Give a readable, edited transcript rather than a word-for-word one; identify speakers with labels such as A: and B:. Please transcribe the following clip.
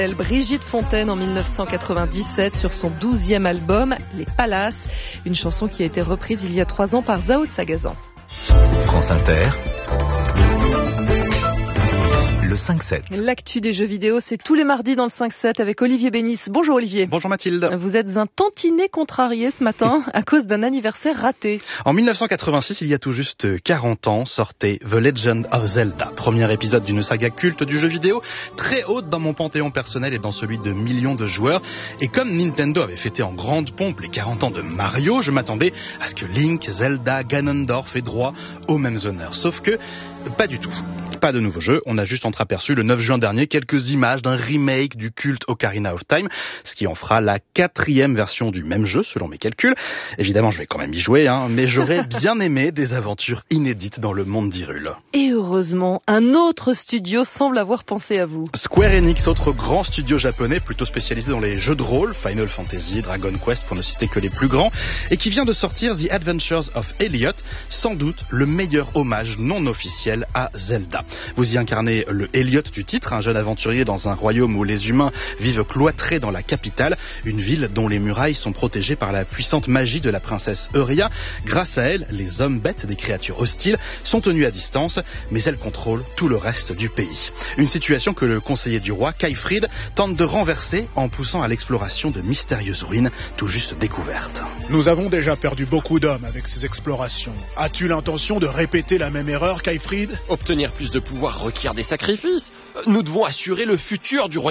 A: Brigitte Fontaine en 1997 sur son 12e album Les Palaces, une chanson qui a été reprise il y a 3 ans par Zao de Sagazan.
B: France Inter, le 5-7.
A: L'actu des jeux vidéo, c'est tous les mardis dans le 5-7 avec Olivier Bénis. Bonjour Olivier.
C: Bonjour Mathilde.
A: Vous êtes un tantinet contrarié ce matin à cause d'un anniversaire raté.
C: En 1986, il y a tout juste 40 ans, sortait The Legend of Zelda, premier épisode d'une saga culte du jeu vidéo, très haute dans mon panthéon personnel et dans celui de millions de joueurs. Et comme Nintendo avait fêté en grande pompe les 40 ans de Mario, je m'attendais à ce que Link, Zelda, Ganondorf aient droit aux mêmes honneurs. Sauf que, pas du tout. Pas de nouveau jeu, on a juste entreaperçu le 9 juin dernier quelques images d'un remake du culte Ocarina of Time, ce qui en fera la 4e version du même jeu selon mes calculs. Évidemment, je vais quand même y jouer, mais j'aurais bien aimé des aventures inédites dans le monde d'Hyrule.
A: Et heureusement, un autre studio semble avoir pensé à vous.
C: Square Enix, autre grand studio japonais plutôt spécialisé dans les jeux de rôle, Final Fantasy, Dragon Quest pour ne citer que les plus grands, et qui vient de sortir The Adventures of Elliot, sans doute le meilleur hommage non officiel à Zelda. Vous y incarnez le Elliot du titre, un jeune aventurier dans un royaume où les humains vivent cloîtrés dans la capitale, une ville dont les murailles sont protégées par la puissante magie de la princesse Euria. Grâce à elle, les hommes bêtes, des créatures hostiles, sont tenus à distance, mais elle contrôle tout le reste du pays. Une situation que le conseiller du roi, Kayfrid, tente de renverser en poussant à l'exploration de mystérieuses ruines tout juste découvertes.
D: Nous avons déjà perdu beaucoup d'hommes avec ces explorations. As-tu l'intention de répéter la même erreur, Kayfrid ?
E: Obtenir plus de pouvoir requiert des sacrifices. Nous devons assurer le futur du royaume.